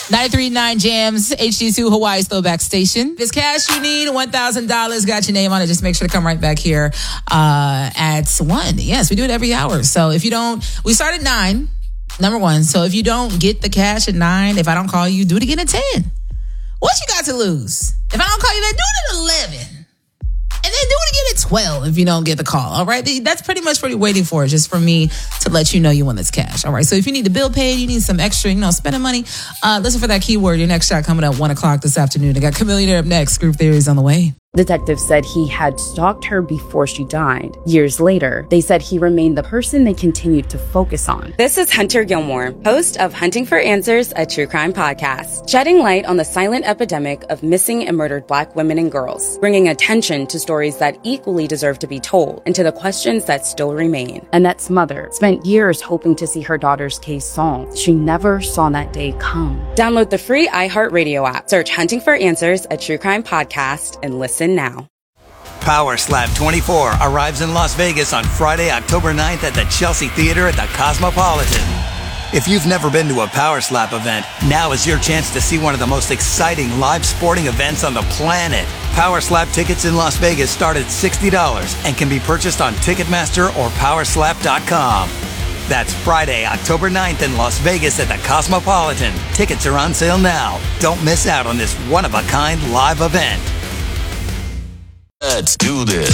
93.9 Jams, HD2 Hawaii's Throwback Station. If it's cash you need, $1,000, got your name on it. Just make sure to come right back here at 1. Yes, we do it every hour. So if you don't, we start at 9, number one. So if you don't get the cash at 9, if I don't call you, do it again at 10. What you got to lose? If I don't call you, then do it at 11. And then do it again at 12 if you don't get the call. All right. That's pretty much what you're waiting for, just for me to let you know you won this cash. All right. So if you need the bill paid, you need some extra, spending money, listen for that keyword. Your next shot coming up 1 o'clock this afternoon. I got Chamillionaire up next. Group Theory is on the way. Detectives said he had stalked her before she died. Years later, they said he remained the person they continued to focus on. This is Hunter Gilmore, host of Hunting for Answers, a true crime podcast, shedding light on the silent epidemic of missing and murdered Black women and girls, bringing attention to stories that equally deserve to be told and to the questions that still remain. Annette's mother spent years hoping to see her daughter's case solved. She never saw that day come. Download the free iHeartRadio app, search Hunting for Answers, a true crime podcast, and listen now. Power Slap 24 arrives in Las Vegas on Friday, October 9th at the Chelsea Theater at the Cosmopolitan. If you've never been to a Power Slap event, now is your chance to see one of the most exciting live sporting events on the planet. Power Slap tickets in Las Vegas start at $60 and can be purchased on Ticketmaster or Powerslap.com. That's Friday, October 9th in Las Vegas at the Cosmopolitan. Tickets are on sale now. Don't miss out on this one-of-a-kind live event. Let's do this.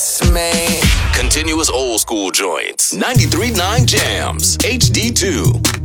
Continuous old school joints. 93.9 Jams. HD2.